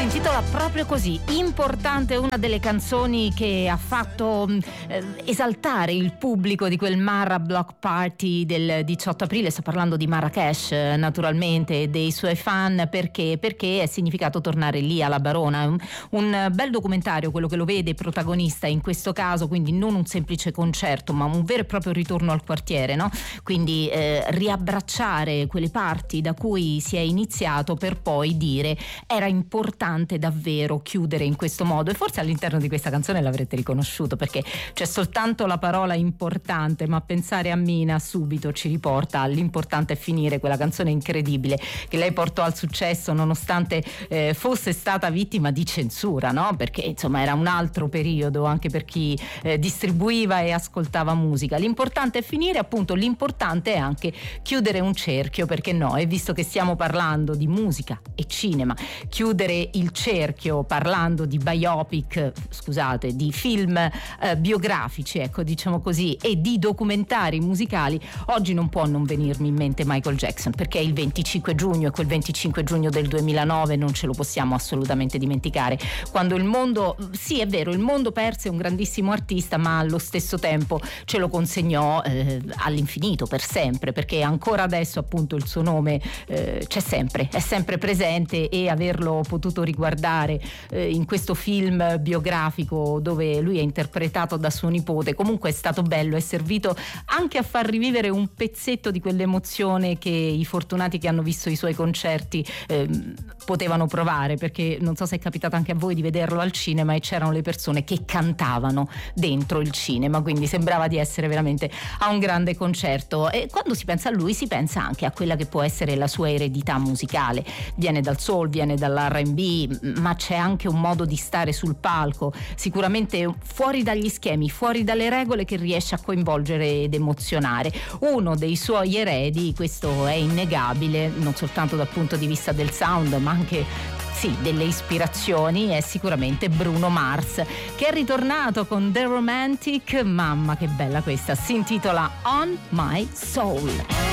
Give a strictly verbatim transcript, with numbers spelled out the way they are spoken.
Si intitola proprio così, Importante, una delle canzoni che ha fatto eh, esaltare il pubblico di quel Marra Block Party del diciotto aprile. Sto parlando di Marrakesh, naturalmente, e dei suoi fan. Perché? Perché è significato tornare lì alla Barona. Un, un bel documentario, quello che lo vede protagonista in questo caso, quindi non un semplice concerto, ma un vero e proprio ritorno al quartiere, no? Quindi eh, riabbracciare quelle parti da cui si è iniziato per poi dire era importante davvero chiudere in questo modo. E forse all'interno di questa canzone l'avrete riconosciuto, perché c'è soltanto la parola importante, ma pensare a Mina subito ci riporta all'importante è finire, quella canzone incredibile che lei portò al successo nonostante eh, fosse stata vittima di censura, no? Perché insomma era un altro periodo anche per chi eh, distribuiva e ascoltava musica. L'importante è finire, appunto, l'importante è anche chiudere un cerchio, perché no? E visto che stiamo parlando di musica e cinema, chiudere il cerchio parlando di biopic, scusate, di film eh, biografici, ecco, diciamo così, e di documentari musicali, oggi non può non venirmi in mente Michael Jackson, perché è il venticinque giugno e quel venticinque giugno del duemilanove non ce lo possiamo assolutamente dimenticare, quando il mondo, sì è vero, il mondo perse un grandissimo artista, ma allo stesso tempo ce lo consegnò eh, all'infinito, per sempre, perché ancora adesso appunto il suo nome eh, c'è sempre, è sempre presente, e averlo potuto riguardare eh, in questo film biografico dove lui è interpretato da suo nipote, comunque è stato bello, è servito anche a far rivivere un pezzetto di quell'emozione che i fortunati che hanno visto i suoi concerti eh, potevano provare, perché non so se è capitato anche a voi di vederlo al cinema e c'erano le persone che cantavano dentro il cinema, quindi sembrava di essere veramente a un grande concerto. E quando si pensa a lui si pensa anche a quella che può essere la sua eredità musicale, viene dal soul, viene dall'R and B, ma c'è anche un modo di stare sul palco sicuramente fuori dagli schemi, fuori dalle regole, che riesce a coinvolgere ed emozionare. Uno dei suoi eredi, questo è innegabile, non soltanto dal punto di vista del sound ma anche sì, delle ispirazioni, è sicuramente Bruno Mars, che è ritornato con The Romantic. Mamma che bella questa, si intitola On My Soul.